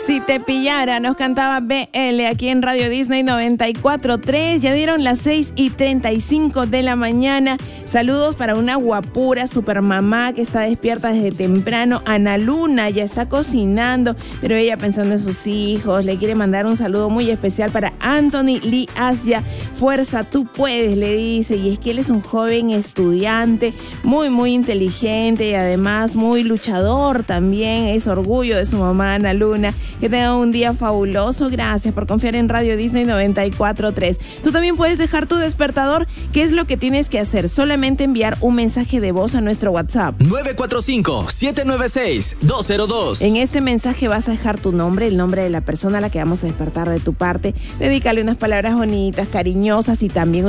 Si te pillara, nos cantaba BL aquí en Radio Disney 94.3. Ya dieron las 6:35 de la mañana. Saludos para una guapura super mamá que está despierta desde temprano. Ana Luna ya está cocinando, pero ella pensando en sus hijos. Le quiere mandar un saludo muy especial para Anthony Lee Asya. Fuerza, tú puedes, le dice. Y es que él es un joven estudiante, muy inteligente y además muy luchador también. Es orgullo de su mamá, Ana Luna. Que tengan un día fabuloso. Gracias por confiar en Radio Disney 94.3. Tú también puedes dejar tu despertador. ¿Qué es lo que tienes que hacer? Solamente enviar un mensaje de voz a nuestro WhatsApp. 945-796-202. En este mensaje vas a dejar tu nombre, el nombre de la persona a la que vamos a despertar de tu parte. Dedícale unas palabras bonitas, cariñosas y también